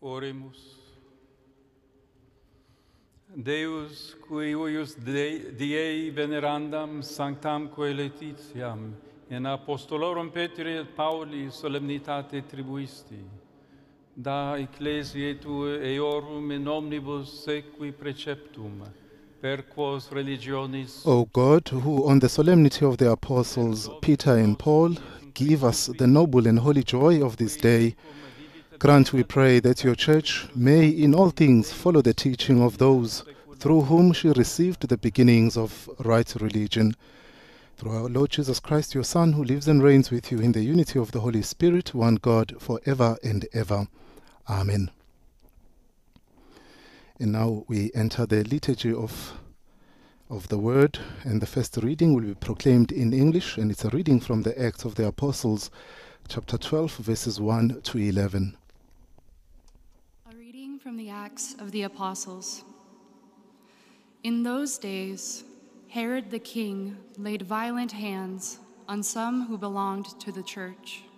Oremus. Deus, qui uius diei venerandam sanctam coeletiam, in apostolorum Petri et Pauli solemnitate tribuisti, da ecclesiae tue eorum in omnibus sequi preceptum, per quos religionis... O God, who on the solemnity of the apostles Peter and Paul give us the noble and holy joy of this day, grant, we pray, that your Church may in all things follow the teaching of those through whom she received the beginnings of right religion. Through our Lord Jesus Christ, your Son, who lives and reigns with you in the unity of the Holy Spirit, one God, forever and ever. Amen. And now we enter the liturgy of the Word, and the first reading will be proclaimed in English, and it's a reading from the Acts of the Apostles, chapter 12, verses 1 to 11. A reading from the Acts of the Apostles. In those days, Herod the king laid violent hands on some who belonged to the church.